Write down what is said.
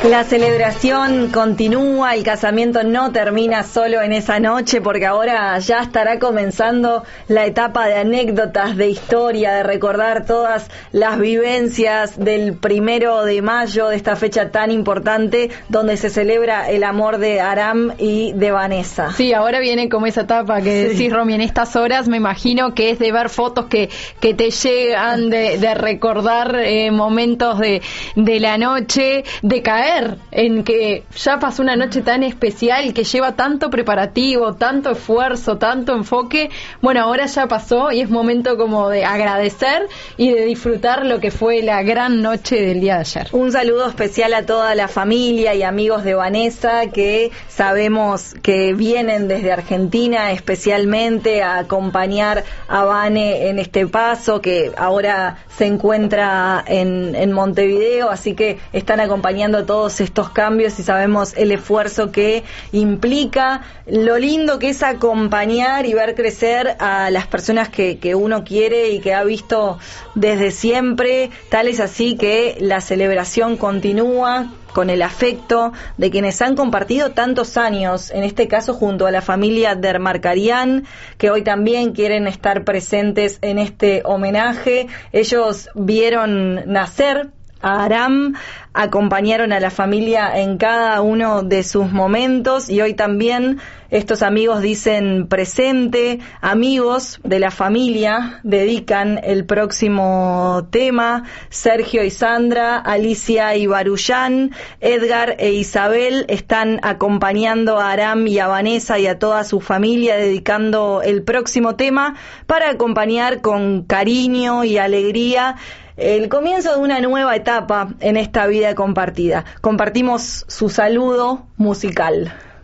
La celebración continúa, el casamiento no termina solo en esa noche, porque ahora ya estará comenzando la etapa de anécdotas, de historia, de recordar todas las vivencias del 1 de mayo, de esta fecha tan importante, donde se celebra el amor de Aram y de Vanessa. Sí, ahora viene como esa etapa que decís, Romy, en estas horas me imagino que es de ver fotos que te llegan, de recordar momentos de la noche, de caer en que ya pasó una noche tan especial que lleva tanto preparativo, tanto esfuerzo, tanto enfoque. Bueno, ahora ya pasó y es momento como de agradecer y de disfrutar lo que fue la gran noche del día de ayer. Un saludo especial a toda la familia y amigos de Vanessa, que sabemos que vienen desde Argentina especialmente a acompañar a Vane en este paso, que ahora se encuentra en Montevideo, así que están acompañando todos estos cambios y sabemos el esfuerzo que implica, lo lindo que es acompañar y ver crecer a las personas que uno quiere y que ha visto desde siempre. Tal es así que la celebración continúa con el afecto de quienes han compartido tantos años, en este caso junto a la familia Dermarcarian, que hoy también quieren estar presentes en este homenaje. Ellos vieron nacer a Aram, acompañaron a la familia en cada uno de sus momentos y hoy también estos amigos dicen presente. Amigos de la familia dedican el próximo tema. Sergio y Sandra, Alicia y Barullán, Edgar e Isabel están acompañando a Aram y a Vanessa y a toda su familia, dedicando el próximo tema para acompañar con cariño y alegría el comienzo de una nueva etapa en esta vida compartida. Compartimos su saludo musical.